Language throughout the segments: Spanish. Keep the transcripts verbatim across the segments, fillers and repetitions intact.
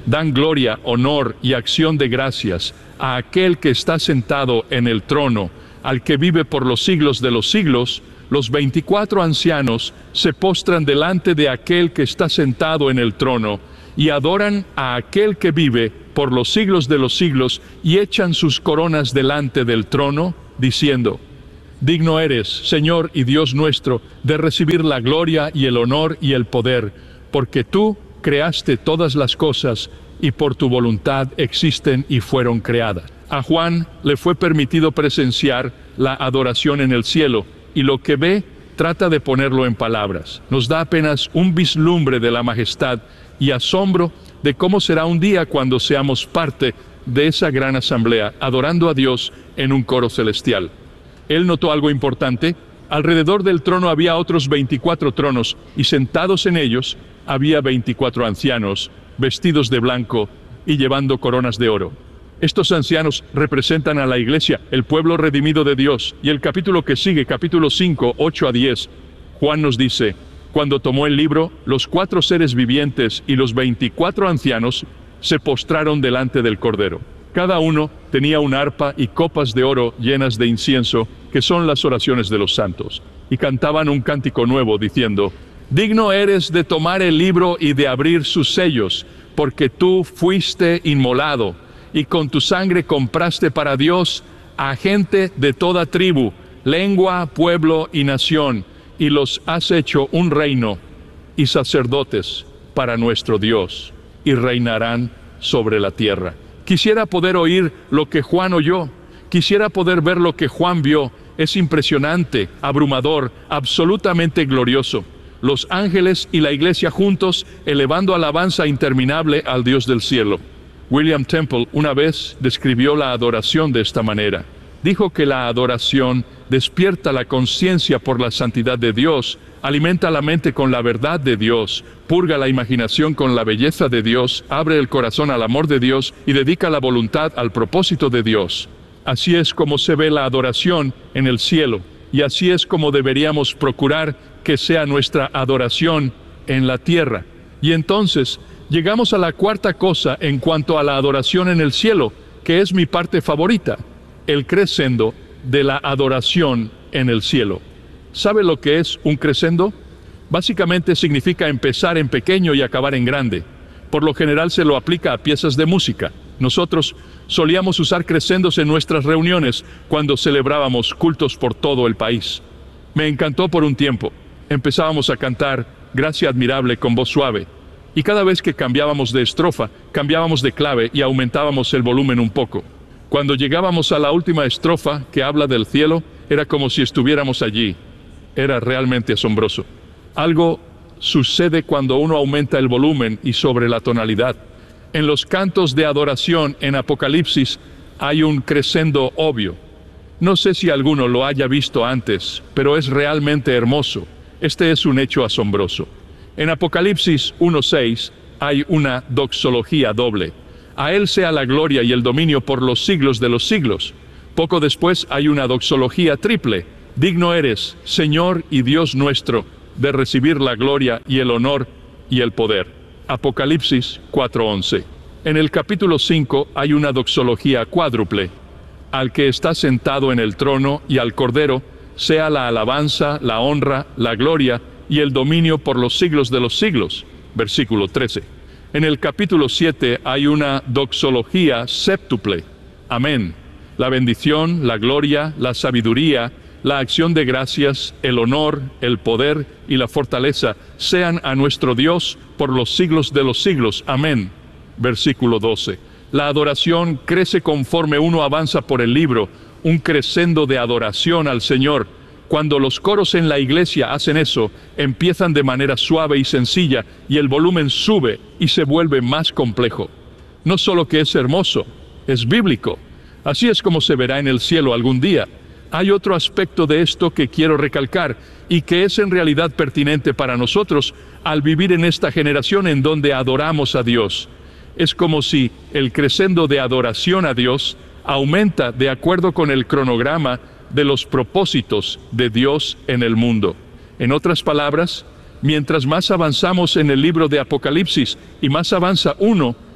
dan gloria, honor y acción de gracias a aquel que está sentado en el trono, al que vive por los siglos de los siglos, los veinticuatro ancianos se postran delante de aquel que está sentado en el trono y adoran a aquel que vive por los siglos de los siglos y echan sus coronas delante del trono, diciendo: Digno eres, Señor y Dios nuestro, de recibir la gloria y el honor y el poder, porque tú creaste todas las cosas y por tu voluntad existen y fueron creadas. A Juan le fue permitido presenciar la adoración en el cielo, y lo que ve trata de ponerlo en palabras. Nos da apenas un vislumbre de la majestad y asombro de cómo será un día cuando seamos parte de esa gran asamblea, adorando a Dios en un coro celestial. Él notó algo importante. Alrededor del trono había otros veinticuatro tronos, y sentados en ellos había veinticuatro ancianos, vestidos de blanco y llevando coronas de oro. Estos ancianos representan a la iglesia, el pueblo redimido de Dios. Y el capítulo que sigue, capítulo cinco, ocho a diez, Juan nos dice: Cuando tomó el libro, los cuatro seres vivientes y los veinticuatro ancianos se postraron delante del Cordero. Cada uno tenía un arpa y copas de oro llenas de incienso, que son las oraciones de los santos. Y cantaban un cántico nuevo, diciendo: Digno eres de tomar el libro y de abrir sus sellos, porque tú fuiste inmolado, y con tu sangre compraste para Dios a gente de toda tribu, lengua, pueblo y nación, y los has hecho un reino y sacerdotes para nuestro Dios, y reinarán sobre la tierra. Quisiera poder oír lo que Juan oyó, quisiera poder ver lo que Juan vio. Es impresionante, abrumador, absolutamente glorioso. Los ángeles y la iglesia juntos elevando alabanza interminable al Dios del cielo. William Temple una vez describió la adoración de esta manera. Dijo que la adoración despierta la conciencia por la santidad de Dios, alimenta la mente con la verdad de Dios, purga la imaginación con la belleza de Dios, abre el corazón al amor de Dios y dedica la voluntad al propósito de Dios. Así es como se ve la adoración en el cielo, y así es como deberíamos procurar que sea nuestra adoración en la tierra. Y entonces llegamos a la cuarta cosa en cuanto a la adoración en el cielo, que es mi parte favorita: el crescendo de la adoración en el cielo. ¿Sabe lo que es un crescendo? Básicamente significa empezar en pequeño y acabar en grande. Por lo general se lo aplica a piezas de música. Nosotros solíamos usar crescendos en nuestras reuniones cuando celebrábamos cultos por todo el país. Me encantó por un tiempo. Empezábamos a cantar Gracia admirable con voz suave, y cada vez que cambiábamos de estrofa, cambiábamos de clave y aumentábamos el volumen un poco. Cuando llegábamos a la última estrofa, que habla del cielo, era como si estuviéramos allí. Era realmente asombroso. Algo sucede cuando uno aumenta el volumen y sobre la tonalidad. En los cantos de adoración en Apocalipsis hay un crescendo obvio. No sé si alguno lo haya visto antes, pero es realmente hermoso. Este es un hecho asombroso. En Apocalipsis uno seis hay una doxología doble. A Él sea la gloria y el dominio por los siglos de los siglos. Poco después hay una doxología triple. Digno eres, Señor y Dios nuestro, de recibir la gloria y el honor y el poder. Apocalipsis cuatro once. En el capítulo cinco hay una doxología cuádruple. Al que está sentado en el trono y al Cordero, sea la alabanza, la honra, la gloria y el dominio por los siglos de los siglos. Versículo trece. En el capítulo siete hay una doxología séptuple. Amén. La bendición, la gloria, la sabiduría, la acción de gracias, el honor, el poder y la fortaleza sean a nuestro Dios por los siglos de los siglos. Amén. Versículo doce. La adoración crece conforme uno avanza por el libro, un crescendo de adoración al Señor. Cuando los coros en la iglesia hacen eso, empiezan de manera suave y sencilla, y el volumen sube y se vuelve más complejo. No solo que es hermoso, es bíblico. Así es como se verá en el cielo algún día. Hay otro aspecto de esto que quiero recalcar, y que es en realidad pertinente para nosotros al vivir en esta generación en donde adoramos a Dios. Es como si el crescendo de adoración a Dios aumenta de acuerdo con el cronograma de los propósitos de Dios en el mundo. En otras palabras, mientras más avanzamos en el libro de Apocalipsis y más avanza uno,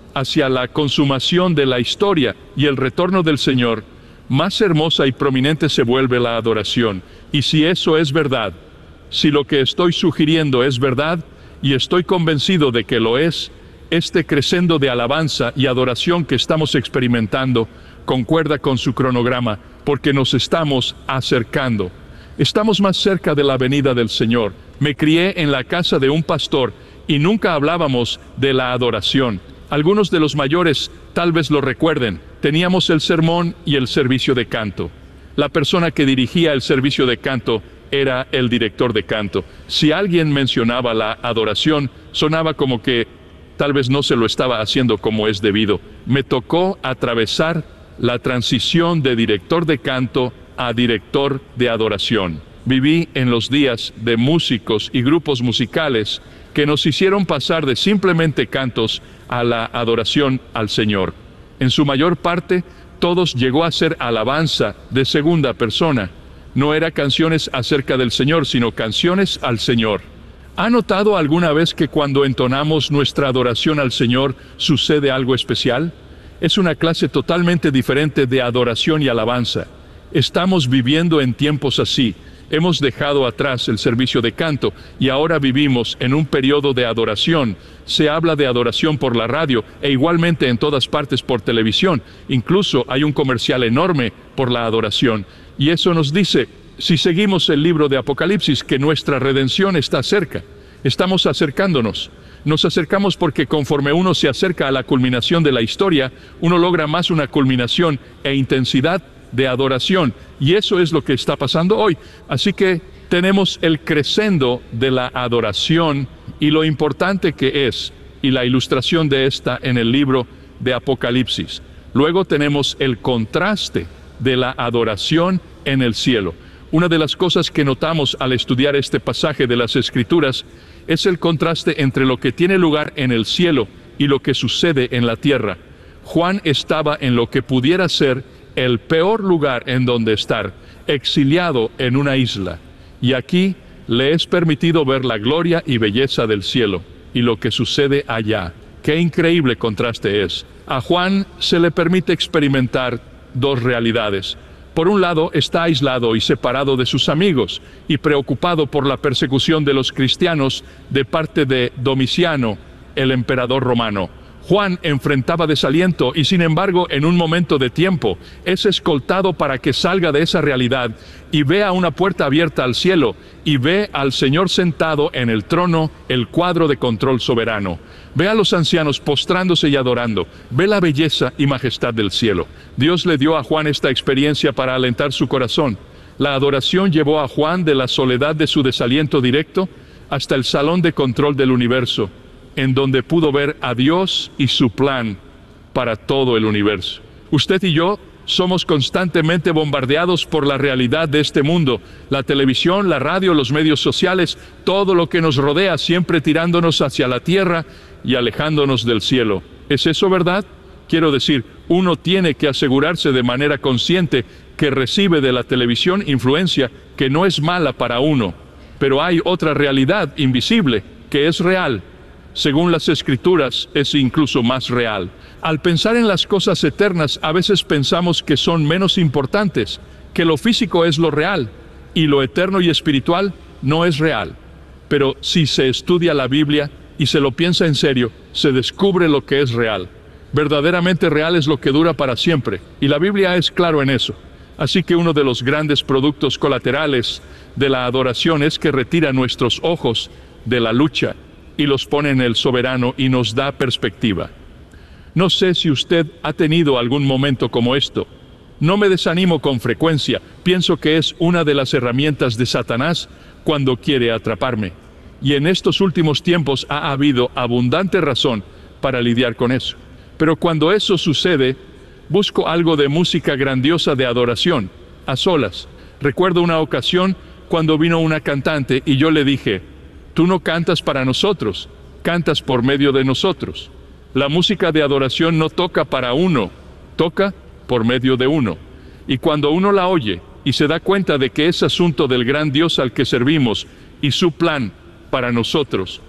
hacia la consumación de la historia y el retorno del Señor, más hermosa y prominente se vuelve la adoración. Y si eso es verdad, si lo que estoy sugiriendo es verdad, y estoy convencido de que lo es, este crescendo de alabanza y adoración que estamos experimentando concuerda con su cronograma, porque nos estamos acercando. Estamos más cerca de la venida del Señor. Me crié en la casa de un pastor y nunca hablábamos de la adoración. Algunos de los mayores tal vez lo recuerden. Teníamos el sermón y el servicio de canto. La persona que dirigía el servicio de canto era el director de canto. Si alguien mencionaba la adoración, sonaba como que tal vez no se lo estaba haciendo como es debido. Me tocó atravesar la transición de director de canto a director de adoración. Viví en los días de músicos y grupos musicales que nos hicieron pasar de simplemente cantos a la adoración al Señor. En su mayor parte, todos llegó a ser alabanza de segunda persona. No eran canciones acerca del Señor, sino canciones al Señor. ¿Ha notado alguna vez que cuando entonamos nuestra adoración al Señor sucede algo especial? Es una clase totalmente diferente de adoración y alabanza. Estamos viviendo en tiempos así. Hemos dejado atrás el servicio de canto y ahora vivimos en un periodo de adoración. Se habla de adoración por la radio e igualmente en todas partes por televisión. Incluso hay un comercial enorme por la adoración. Y eso nos dice, si seguimos el libro de Apocalipsis, que nuestra redención está cerca. Estamos acercándonos. Nos acercamos porque conforme uno se acerca a la culminación de la historia, uno logra más una culminación e intensidad de adoración, y eso es lo que está pasando hoy. Así que tenemos el crescendo de la adoración y lo importante que es, y la ilustración de esta en el libro de Apocalipsis. Luego tenemos el contraste de la adoración en el cielo. Una de las cosas que notamos al estudiar este pasaje de las Escrituras es el contraste entre lo que tiene lugar en el cielo y lo que sucede en la tierra. Juan estaba en lo que pudiera ser el peor lugar en donde estar, exiliado en una isla. Y aquí le es permitido ver la gloria y belleza del cielo y lo que sucede allá. ¡Qué increíble contraste es! A Juan se le permite experimentar dos realidades. Por un lado, está aislado y separado de sus amigos y preocupado por la persecución de los cristianos de parte de Domiciano, el emperador romano. Juan enfrentaba desaliento y sin embargo en un momento de tiempo es escoltado para que salga de esa realidad y vea una puerta abierta al cielo y ve al Señor sentado en el trono, el cuadro de control soberano. Ve a los ancianos postrándose y adorando. Ve la belleza y majestad del cielo. Dios le dio a Juan esta experiencia para alentar su corazón. La adoración llevó a Juan de la soledad de su desaliento directo hasta el salón de control del universo, en donde pudo ver a Dios y su plan para todo el universo. Usted y yo somos constantemente bombardeados por la realidad de este mundo, la televisión, la radio, los medios sociales, todo lo que nos rodea, siempre tirándonos hacia la tierra y alejándonos del cielo. ¿Es eso verdad? Quiero decir, uno tiene que asegurarse de manera consciente que recibe de la televisión influencia que no es mala para uno, pero hay otra realidad invisible que es real. Según las Escrituras, es incluso más real. Al pensar en las cosas eternas, a veces pensamos que son menos importantes, que lo físico es lo real, y lo eterno y espiritual no es real. Pero si se estudia la Biblia y se lo piensa en serio, se descubre lo que es real. Verdaderamente real es lo que dura para siempre, y la Biblia es claro en eso. Así que uno de los grandes productos colaterales de la adoración es que retira nuestros ojos de la lucha y los pone en el soberano y nos da perspectiva. No sé si usted ha tenido algún momento como esto. No me desanimo con frecuencia. Pienso que es una de las herramientas de Satanás cuando quiere atraparme. Y en estos últimos tiempos ha habido abundante razón para lidiar con eso. Pero cuando eso sucede, busco algo de música grandiosa de adoración, a solas. Recuerdo una ocasión cuando vino una cantante y yo le dije: tú no cantas para nosotros, cantas por medio de nosotros. La música de adoración no toca para uno, toca por medio de uno. Y cuando uno la oye y se da cuenta de que es asunto del gran Dios al que servimos y su plan para nosotros,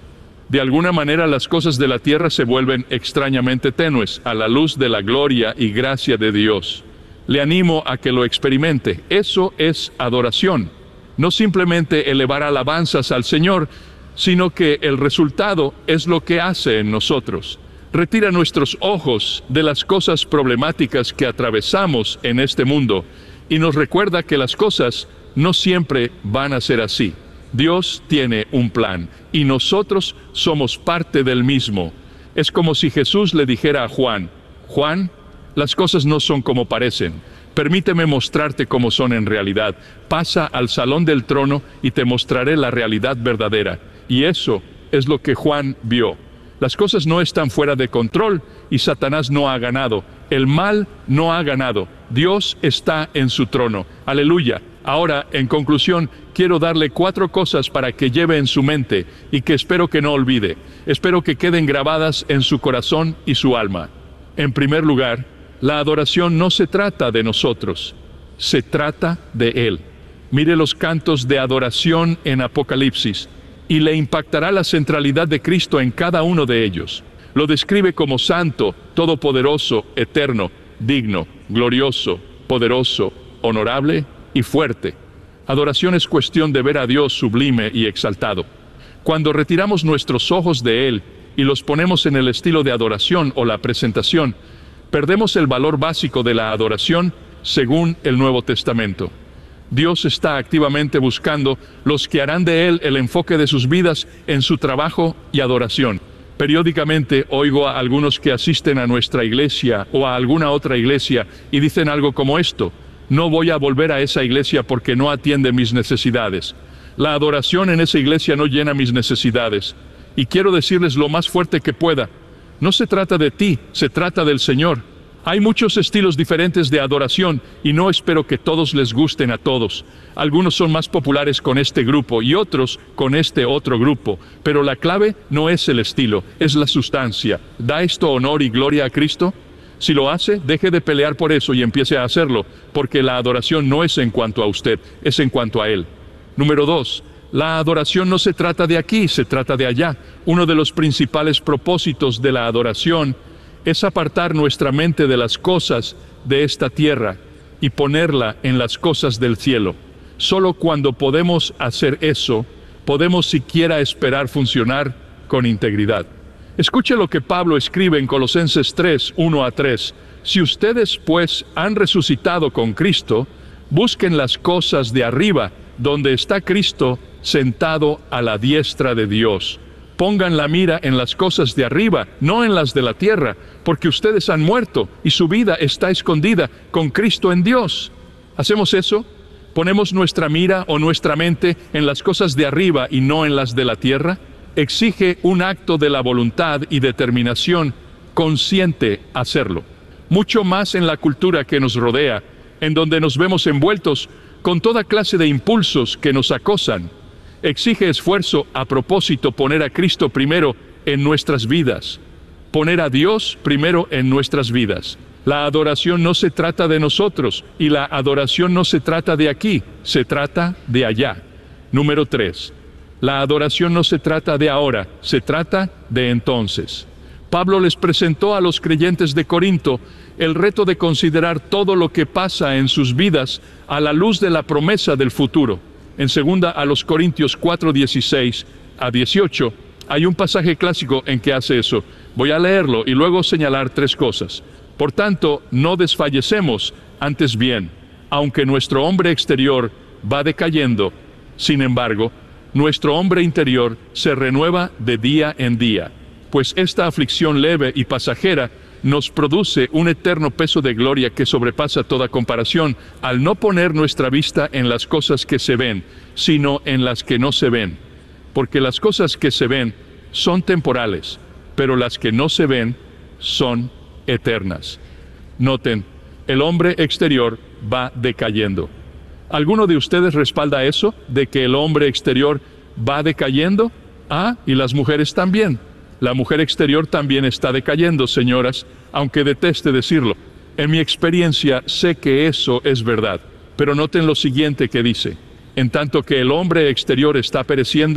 De alguna manera las cosas de la tierra se vuelven extrañamente tenues a la luz de la gloria y gracia de Dios. Le animo a que lo experimente. Eso es adoración. No simplemente elevar alabanzas al Señor, sino que el resultado es lo que hace en nosotros. Retira nuestros ojos de las cosas problemáticas que atravesamos en este mundo y nos recuerda que las cosas no siempre van a ser así. Dios tiene un plan y nosotros somos parte del mismo. Es como si Jesús le dijera a Juan: Juan, las cosas no son como parecen. Permíteme mostrarte cómo son en realidad. Pasa al salón del trono y te mostraré la realidad verdadera. Y eso es lo que Juan vio. Las cosas no están fuera de control y Satanás no ha ganado. El mal no ha ganado. Dios está en su trono. Aleluya. Ahora, en conclusión, quiero darle cuatro cosas para que lleve en su mente y que espero que no olvide. Espero que queden grabadas en su corazón y su alma. En primer lugar, la adoración no se trata de nosotros, se trata de Él. Mire los cantos de adoración en Apocalipsis y le impactará la centralidad de Cristo en cada uno de ellos. Lo describe como santo, todopoderoso, eterno, digno, glorioso, poderoso, honorable y fuerte. Adoración es cuestión de ver a Dios sublime y exaltado. Cuando retiramos nuestros ojos de Él y los ponemos en el estilo de adoración o la presentación, perdemos el valor básico de la adoración según el Nuevo Testamento. Dios está activamente buscando los que harán de Él el enfoque de sus vidas en su trabajo y adoración. Periódicamente oigo a algunos que asisten a nuestra iglesia o a alguna otra iglesia y dicen algo como esto: no voy a volver a esa iglesia porque no atiende mis necesidades. La adoración en esa iglesia no llena mis necesidades. Y quiero decirles lo más fuerte que pueda: no se trata de ti, se trata del Señor. Hay muchos estilos diferentes de adoración y no espero que todos les gusten a todos. Algunos son más populares con este grupo y otros con este otro grupo, pero la clave no es el estilo, es la sustancia. ¿Da esto honor y gloria a Cristo? Si lo hace, deje de pelear por eso y empiece a hacerlo, porque la adoración no es en cuanto a usted, es en cuanto a Él. Número dos. La adoración no se trata de aquí, se trata de allá. Uno de los principales propósitos de la adoración es apartar nuestra mente de las cosas de esta tierra y ponerla en las cosas del cielo. Solo cuando podemos hacer eso, podemos siquiera esperar funcionar con integridad. Escuche lo que Pablo escribe en Colosenses tres, uno a tres. Si ustedes pues han resucitado con Cristo, busquen las cosas de arriba, donde está Cristo sentado a la diestra de Dios. Pongan la mira en las cosas de arriba, no en las de la tierra, porque ustedes han muerto y su vida está escondida con Cristo en Dios. ¿Hacemos eso? ¿Ponemos nuestra mira o nuestra mente en las cosas de arriba y no en las de la tierra? Exige un acto de la voluntad y determinación consciente hacerlo. Mucho más en la cultura que nos rodea, en donde nos vemos envueltos con toda clase de impulsos que nos acosan. Exige esfuerzo a propósito poner a Cristo primero en nuestras vidas, poner a Dios primero en nuestras vidas. La adoración no se trata de nosotros y la adoración no se trata de aquí, se trata de allá. Número tres. La adoración no se trata de ahora, se trata de entonces. Pablo les presentó a los creyentes de Corinto el reto de considerar todo lo que pasa en sus vidas a la luz de la promesa del futuro. En segunda a los Corintios cuatro, dieciséis a dieciocho, hay un pasaje clásico en que hace eso. Voy a leerlo y luego señalar tres cosas. Por tanto, no desfallecemos, antes bien, aunque nuestro hombre exterior va decayendo, sin embargo, nuestro hombre interior se renueva de día en día, pues esta aflicción leve y pasajera nos produce un eterno peso de gloria que sobrepasa toda comparación, al no poner nuestra vista en las cosas que se ven, sino en las que no se ven. Porque las cosas que se ven son temporales, pero las que no se ven son eternas. Noten, el hombre exterior va decayendo. ¿Alguno de ustedes respalda eso, de que el hombre exterior va decayendo? Ah, y las mujeres también. La mujer exterior también está decayendo, señoras, aunque deteste decirlo. En mi experiencia sé que eso es verdad, pero noten lo siguiente que dice: en tanto que el hombre exterior está pereciendo,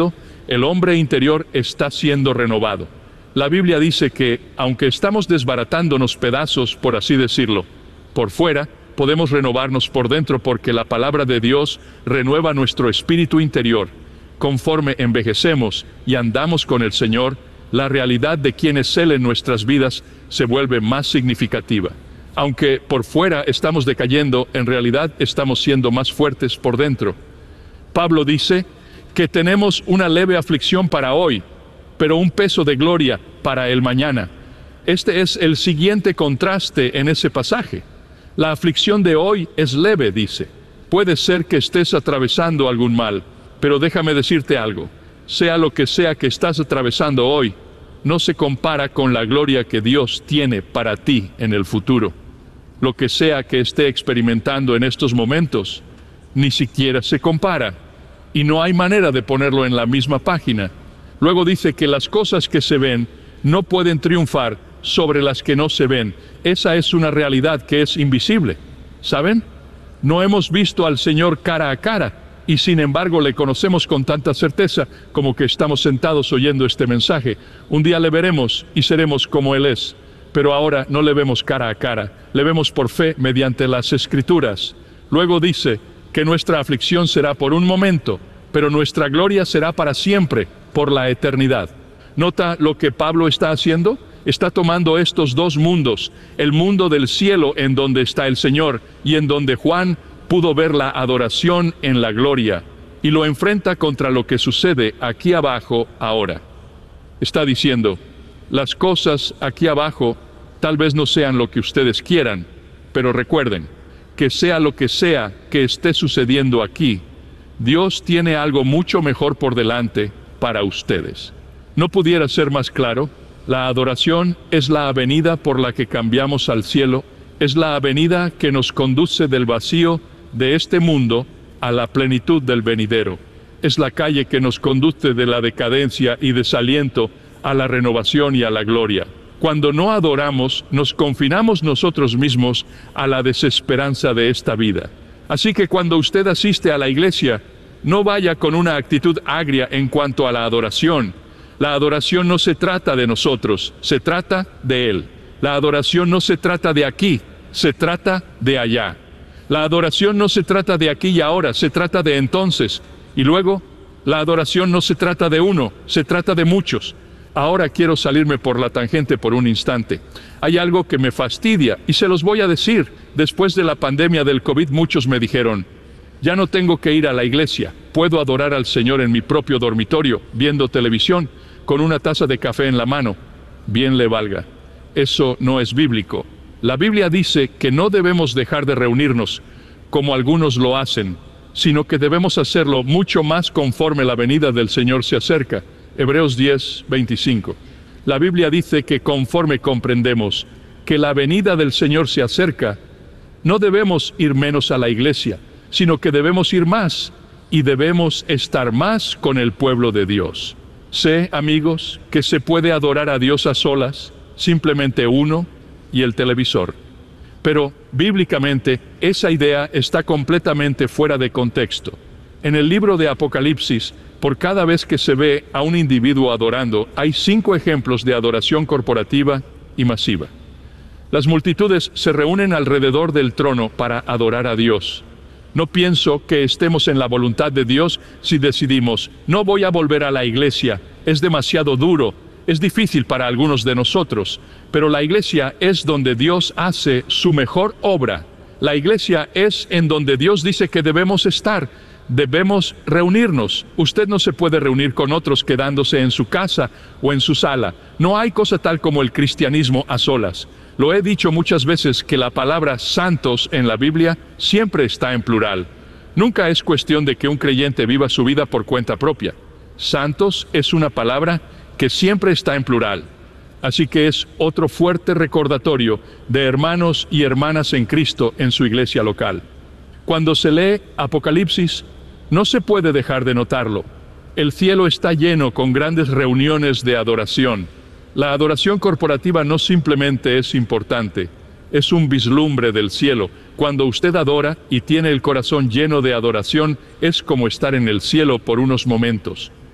el hombre interior está siendo renovado. La Biblia dice que, aunque estamos desbaratándonos pedazos, por así decirlo, por fuera, podemos renovarnos por dentro porque la palabra de Dios renueva nuestro espíritu interior. Conforme envejecemos y andamos con el Señor, la realidad de quién es Él en nuestras vidas se vuelve más significativa. Aunque por fuera estamos decayendo, en realidad estamos siendo más fuertes por dentro. Pablo dice que tenemos una leve aflicción para hoy, pero un peso de gloria para el mañana. Este es el siguiente contraste en ese pasaje. La aflicción de hoy es leve, dice. Puede ser que estés atravesando algún mal, pero déjame decirte algo. Sea lo que sea que estás atravesando hoy, no se compara con la gloria que Dios tiene para ti en el futuro. Lo que sea que esté experimentando en estos momentos, ni siquiera se compara. Y no hay manera de ponerlo en la misma página. Luego dice que las cosas que se ven no pueden triunfar sobre las que no se ven. Esa es una realidad que es invisible. ¿Saben? No hemos visto al Señor cara a cara, y sin embargo le conocemos con tanta certeza como que estamos sentados oyendo este mensaje. Un día le veremos y seremos como Él es, pero ahora no le vemos cara a cara, le vemos por fe mediante las Escrituras. Luego dice que nuestra aflicción será por un momento, pero nuestra gloria será para siempre, por la eternidad. ¿Nota lo que Pablo está haciendo? Está tomando estos dos mundos, el mundo del cielo en donde está el Señor y en donde Juan pudo ver la adoración en la gloria, y lo enfrenta contra lo que sucede aquí abajo ahora. Está diciendo, las cosas aquí abajo tal vez no sean lo que ustedes quieran, pero recuerden, que sea lo que sea que esté sucediendo aquí, Dios tiene algo mucho mejor por delante para ustedes. ¿No pudiera ser más claro? La adoración es la avenida por la que cambiamos al cielo, es la avenida que nos conduce del vacío de este mundo a la plenitud del venidero. Es la calle que nos conduce de la decadencia y desaliento a la renovación y a la gloria. Cuando no adoramos, nos confinamos nosotros mismos a la desesperanza de esta vida. Así que cuando usted asiste a la iglesia, no vaya con una actitud agria en cuanto a la adoración. La adoración no se trata de nosotros, se trata de Él. La adoración no se trata de aquí, se trata de allá. La adoración no se trata de aquí y ahora, se trata de entonces. Y luego, la adoración no se trata de uno, se trata de muchos. Ahora quiero salirme por la tangente por un instante. Hay algo que me fastidia y se los voy a decir. Después de la pandemia del COVID, muchos me dijeron, ya no tengo que ir a la iglesia, puedo adorar al Señor en mi propio dormitorio, viendo televisión, con una taza de café en la mano. Bien le valga. Eso no es bíblico. La Biblia dice que no debemos dejar de reunirnos, como algunos lo hacen, sino que debemos hacerlo mucho más conforme la venida del Señor se acerca. Hebreos diez, veinticinco. La Biblia dice que conforme comprendemos que la venida del Señor se acerca, no debemos ir menos a la iglesia, sino que debemos ir más, y debemos estar más con el pueblo de Dios. Sé, amigos, que se puede adorar a Dios a solas, simplemente uno y el televisor. Pero, bíblicamente, esa idea está completamente fuera de contexto. En el libro de Apocalipsis, por cada vez que se ve a un individuo adorando, hay cinco ejemplos de adoración corporativa y masiva. Las multitudes se reúnen alrededor del trono para adorar a Dios. No pienso que estemos en la voluntad de Dios si decidimos, no voy a volver a la iglesia, es demasiado duro, es difícil para algunos de nosotros, pero la iglesia es donde Dios hace su mejor obra. La iglesia es en donde Dios dice que debemos estar. Debemos reunirnos. Usted no se puede reunir con otros quedándose en su casa o en su sala. No hay cosa tal como el cristianismo a solas. Lo he dicho muchas veces que la palabra santos en la Biblia siempre está en plural. Nunca es cuestión de que un creyente viva su vida por cuenta propia. Santos es una palabra que siempre está en plural. Así que es otro fuerte recordatorio de hermanos y hermanas en Cristo en su iglesia local. Cuando se lee Apocalipsis, no se puede dejar de notarlo. El cielo está lleno con grandes reuniones de adoración. La adoración corporativa no simplemente es importante, es un vislumbre del cielo. Cuando usted adora y tiene el corazón lleno de adoración, es como estar en el cielo por unos momentos.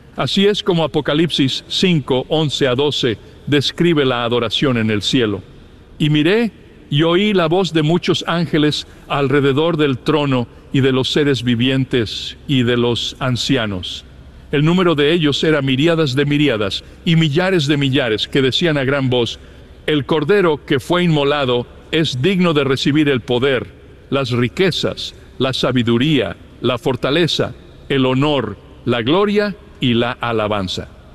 Así es como Apocalipsis cinco, once a doce describe la adoración en el cielo. Y miré y oí la voz de muchos ángeles alrededor del trono y de los seres vivientes y de los ancianos. El número de ellos era miríadas de miríadas y millares de millares, que decían a gran voz: el Cordero que fue inmolado es digno de recibir el poder, las riquezas, la sabiduría, la fortaleza, el honor, la gloria y la alabanza.